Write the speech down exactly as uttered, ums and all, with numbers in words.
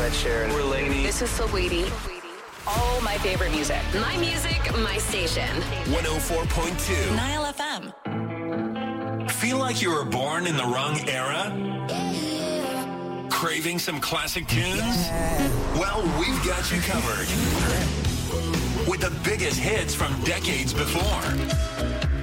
Ed Sheeran. We're Lainey. This is Saweetie. All my favorite music. My music, my station. one oh four point two. Nile F M. Feel like you were born in the wrong era? Craving some classic tunes? Well, we've got you covered. With the biggest hits from decades before.